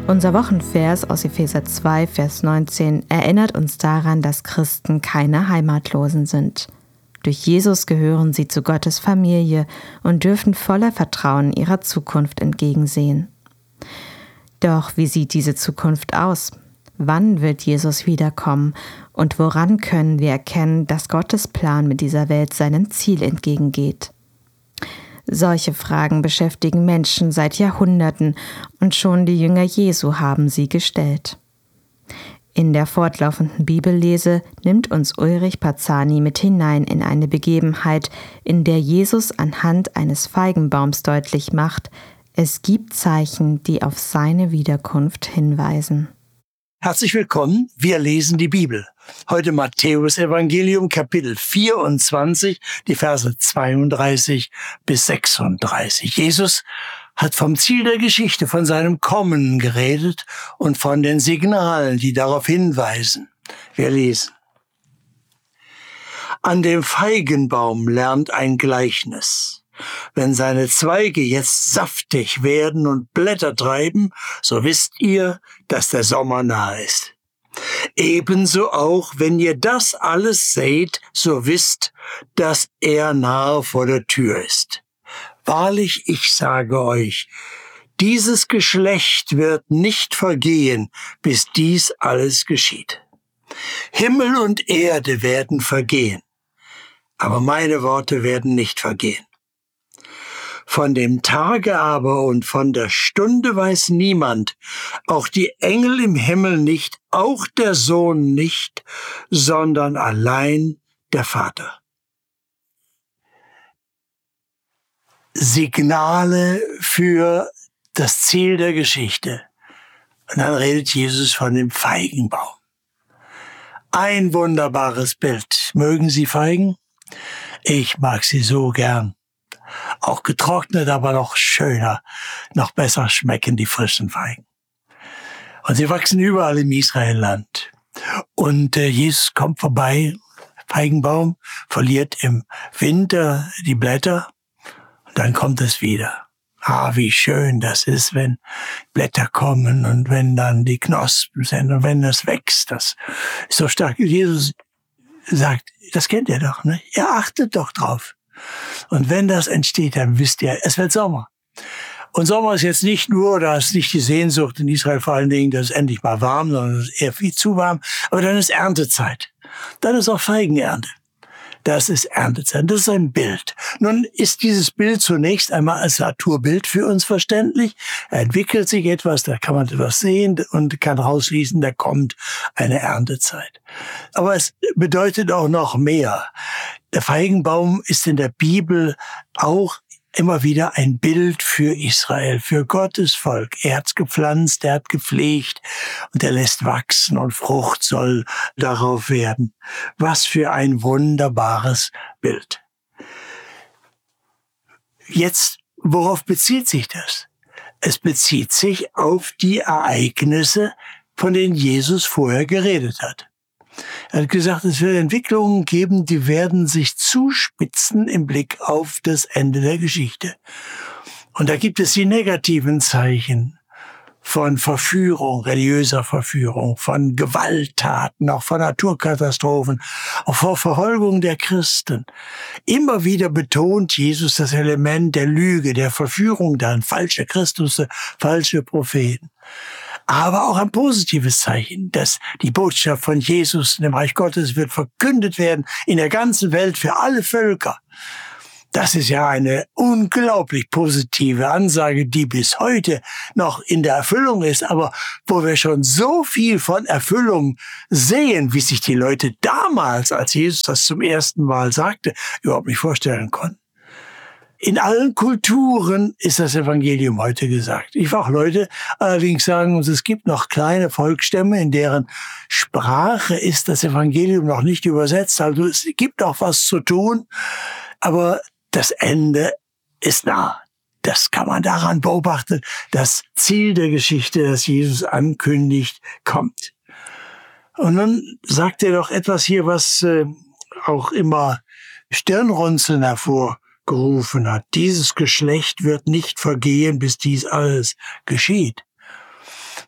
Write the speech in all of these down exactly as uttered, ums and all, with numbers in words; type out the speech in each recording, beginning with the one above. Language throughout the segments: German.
Unser Wochenvers aus Epheser zwei, Vers neunzehn erinnert uns daran, dass Christen keine Heimatlosen sind. Durch Jesus gehören sie zu Gottes Familie und dürfen voller Vertrauen ihrer Zukunft entgegensehen. Doch wie sieht diese Zukunft aus? Wann wird Jesus wiederkommen und woran können wir erkennen, dass Gottes Plan mit dieser Welt seinem Ziel entgegengeht? Solche Fragen beschäftigen Menschen seit Jahrhunderten und schon die Jünger Jesu haben sie gestellt. In der fortlaufenden Bibellese nimmt uns Ulrich Parzani mit hinein in eine Begebenheit, in der Jesus anhand eines Feigenbaums deutlich macht, es gibt Zeichen, die auf seine Wiederkunft hinweisen. Herzlich willkommen, wir lesen die Bibel. Heute Matthäus Evangelium, Kapitel vierundzwanzig, die Verse zweiunddreißig bis sechsunddreißig. Jesus hat vom Ziel der Geschichte, von seinem Kommen geredet und von den Signalen, die darauf hinweisen. Wir lesen. An dem Feigenbaum lernt ein Gleichnis. Wenn seine Zweige jetzt saftig werden und Blätter treiben, so wisst ihr, dass der Sommer nahe ist. Ebenso auch, wenn ihr das alles seht, so wisst, dass er nahe vor der Tür ist. Wahrlich, ich sage euch, dieses Geschlecht wird nicht vergehen, bis dies alles geschieht. Himmel und Erde werden vergehen, aber meine Worte werden nicht vergehen. Von dem Tage aber und von der Stunde weiß niemand, auch die Engel im Himmel nicht, auch der Sohn nicht, sondern allein der Vater. Signale für das Ziel der Geschichte. Und dann redet Jesus von dem Feigenbaum. Ein wunderbares Bild. Mögen Sie Feigen? Ich mag sie so gern. Auch getrocknet, aber noch schöner, noch besser schmecken die frischen Feigen. Und sie wachsen überall im Israelland. Und äh, Jesus kommt vorbei, Feigenbaum, verliert im Winter die Blätter und dann kommt es wieder. Ah, wie schön das ist, wenn Blätter kommen und wenn dann die Knospen sind und wenn das wächst. Das ist so stark. Jesus sagt, das kennt ihr doch, ne? Ihr achtet doch drauf. Und wenn das entsteht, dann wisst ihr, es wird Sommer. Und Sommer ist jetzt nicht nur, da ist nicht die Sehnsucht in Israel vor allen Dingen, dass es endlich mal warm, sondern es ist eher viel zu warm. Aber dann ist Erntezeit. Dann ist auch Feigenernte. Das ist Erntezeit. Das ist ein Bild. Nun ist dieses Bild zunächst einmal als Naturbild für uns verständlich. Er entwickelt sich etwas, da kann man etwas sehen und kann rausschließen, da kommt eine Erntezeit. Aber es bedeutet auch noch mehr. Der Feigenbaum ist in der Bibel auch immer wieder ein Bild für Israel, für Gottes Volk. Er hat's gepflanzt, er hat gepflegt und er lässt wachsen und Frucht soll darauf werden. Was für ein wunderbares Bild. Jetzt, worauf bezieht sich das? Es bezieht sich auf die Ereignisse, von denen Jesus vorher geredet hat. Er hat gesagt, es wird Entwicklungen geben, die werden sich zuspitzen im Blick auf das Ende der Geschichte. Und da gibt es die negativen Zeichen von Verführung, religiöser Verführung, von Gewalttaten, auch von Naturkatastrophen, auch von Verfolgung der Christen. Immer wieder betont Jesus das Element der Lüge, der Verführung, dann falsche Christusse, falsche Propheten. Aber auch ein positives Zeichen, dass die Botschaft von Jesus in dem Reich Gottes wird verkündet werden in der ganzen Welt für alle Völker. Das ist ja eine unglaublich positive Ansage, die bis heute noch in der Erfüllung ist, aber wo wir schon so viel von Erfüllung sehen, wie sich die Leute damals, als Jesus das zum ersten Mal sagte, überhaupt nicht vorstellen konnten. In allen Kulturen ist das Evangelium heute gesagt. Ich will auch Leute allerdings sagen, es gibt noch kleine Volksstämme, in deren Sprache ist das Evangelium noch nicht übersetzt. Also es gibt auch was zu tun, aber das Ende ist nah. Das kann man daran beobachten. Das Ziel der Geschichte, das Jesus ankündigt, kommt. Und dann sagt er doch etwas hier, was äh, auch immer Stirnrunzeln hervor gerufen hat. Dieses Geschlecht wird nicht vergehen, bis dies alles geschieht.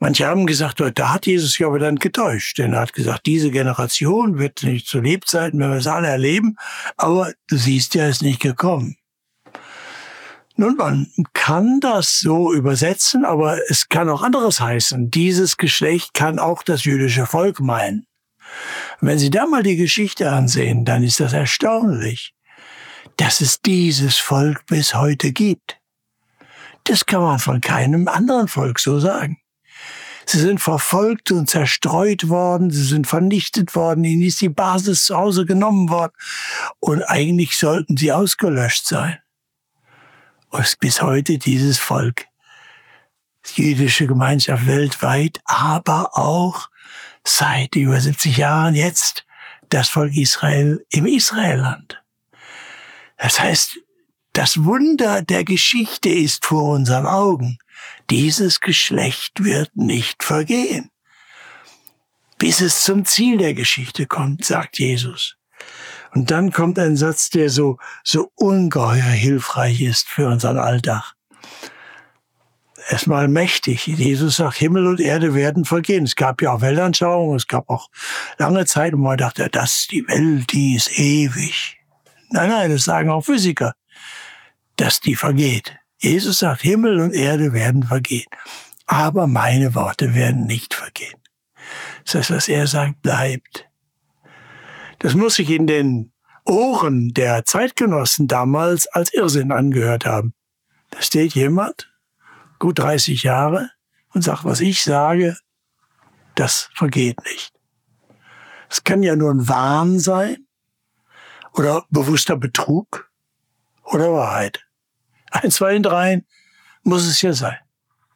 Manche haben gesagt, da hat Jesus sich aber dann getäuscht, denn er hat gesagt, diese Generation wird nicht zu Lebzeiten, wenn wir es alle erleben, aber du siehst ja, es ist nicht gekommen. Nun, man kann das so übersetzen, aber es kann auch anderes heißen. Dieses Geschlecht kann auch das jüdische Volk meinen. Wenn Sie da mal die Geschichte ansehen, dann ist das erstaunlich, dass es dieses Volk bis heute gibt. Das kann man von keinem anderen Volk so sagen. Sie sind verfolgt und zerstreut worden, sie sind vernichtet worden, ihnen ist die Basis zu Hause genommen worden und eigentlich sollten sie ausgelöscht sein. Und es ist bis heute dieses Volk, die jüdische Gemeinschaft weltweit, aber auch seit über siebzig Jahren jetzt das Volk Israel im Israelland. Das heißt, das Wunder der Geschichte ist vor unseren Augen. Dieses Geschlecht wird nicht vergehen, bis es zum Ziel der Geschichte kommt, sagt Jesus. Und dann kommt ein Satz, der so, so ungeheuer hilfreich ist für unseren Alltag. Erstmal mächtig. Jesus sagt, Himmel und Erde werden vergehen. Es gab ja auch Weltanschauungen, es gab auch lange Zeit, wo man dachte, das ist die Welt, die ist ewig. Nein, nein, das sagen auch Physiker, dass die vergeht. Jesus sagt, Himmel und Erde werden vergehen, aber meine Worte werden nicht vergehen. Das heißt, was er sagt, bleibt. Das muss sich in den Ohren der Zeitgenossen damals als Irrsinn angehört haben. Da steht jemand, gut dreißig Jahre, und sagt, was ich sage, das vergeht nicht. Es kann ja nur ein Wahn sein oder bewusster Betrug oder Wahrheit. Eins, zwei, dreien muss es ja sein.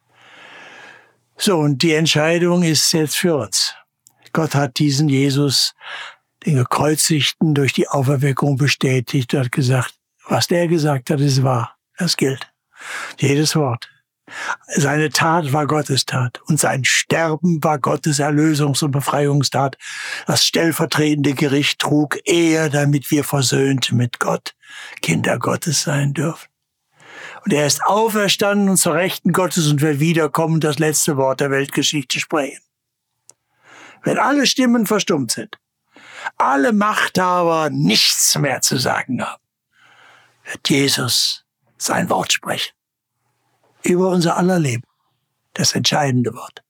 So, und die Entscheidung ist jetzt für uns. Gott hat diesen Jesus, den Gekreuzigten, durch die Auferweckung bestätigt und hat gesagt, was der gesagt hat, ist wahr. Das gilt. Jedes Wort. Seine Tat war Gottes Tat und sein Sterben war Gottes Erlösungs- und Befreiungstat. Das stellvertretende Gericht trug er, damit wir versöhnt mit Gott Kinder Gottes sein dürfen. Und er ist auferstanden und zur Rechten Gottes und wird wiederkommen, das letzte Wort der Weltgeschichte sprechen. Wenn alle Stimmen verstummt sind, alle Machthaber nichts mehr zu sagen haben, wird Jesus sein Wort sprechen. Über unser aller Leben. Das entscheidende Wort.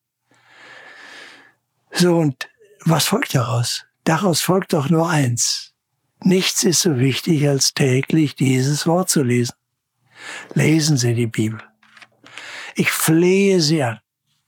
So, und was folgt daraus? Daraus folgt doch nur eins. Nichts ist so wichtig, als täglich dieses Wort zu lesen. Lesen Sie die Bibel. Ich flehe Sie an.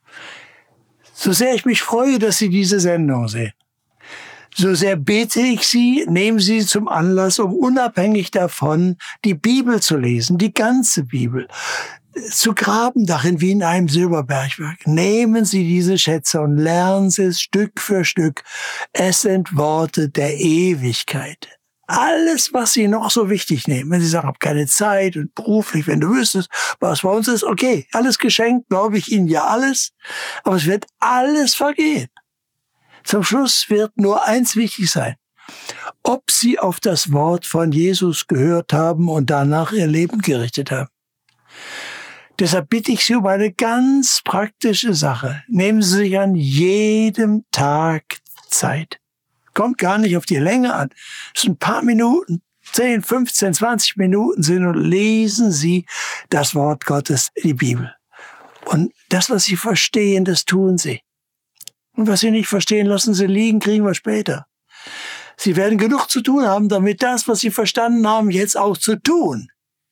So sehr ich mich freue, dass Sie diese Sendung sehen, so sehr bete ich Sie, nehmen Sie zum Anlass, um unabhängig davon die Bibel zu lesen, die ganze Bibel, zu graben darin wie in einem Silberbergwerk. Nehmen Sie diese Schätze und lernen Sie es Stück für Stück. Es sind Worte der Ewigkeit. Alles, was Sie noch so wichtig nehmen, wenn Sie sagen, ich habe keine Zeit und beruflich, wenn du wüsstest, was bei uns ist, okay, alles geschenkt, glaube ich Ihnen ja alles, aber es wird alles vergehen. Zum Schluss wird nur eins wichtig sein, ob Sie auf das Wort von Jesus gehört haben und danach Ihr Leben gerichtet haben. Deshalb bitte ich Sie um eine ganz praktische Sache. Nehmen Sie sich an jedem Tag Zeit. Kommt gar nicht auf die Länge an. Es sind ein paar Minuten, zehn, fünfzehn, zwanzig Minuten sind und lesen Sie das Wort Gottes, die Bibel. Und das, was Sie verstehen, das tun Sie. Und was Sie nicht verstehen, lassen Sie liegen, kriegen wir später. Sie werden genug zu tun haben, damit das, was Sie verstanden haben, jetzt auch zu tun.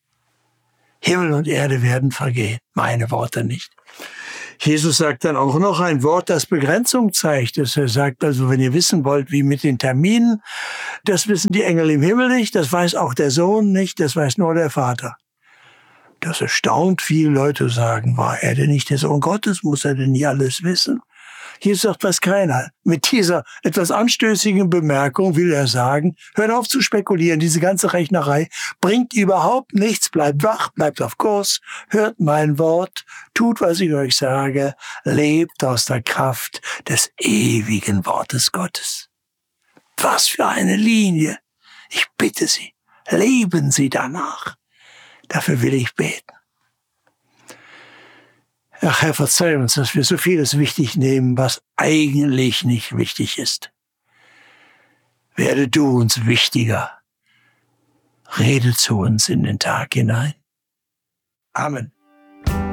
Himmel und Erde werden vergehen, meine Worte nicht. Jesus sagt dann auch noch ein Wort, das Begrenzung zeigt. Er sagt also, wenn ihr wissen wollt, wie mit den Terminen, das wissen die Engel im Himmel nicht, das weiß auch der Sohn nicht, das weiß nur der Vater. Das erstaunt viele Leute, sagen, war er denn nicht der Sohn Gottes, muss er denn nicht alles wissen? Jesus sagt das keiner. Mit dieser etwas anstößigen Bemerkung will er sagen, hört auf zu spekulieren, diese ganze Rechnerei bringt überhaupt nichts, bleibt wach, bleibt auf Kurs, hört mein Wort, tut, was ich euch sage, lebt aus der Kraft des ewigen Wortes Gottes. Was für eine Linie! Ich bitte Sie, leben Sie danach. Dafür will ich beten. Ach Herr, verzeih uns, dass wir so vieles wichtig nehmen, was eigentlich nicht wichtig ist. Werde du uns wichtiger. Rede zu uns in den Tag hinein. Amen.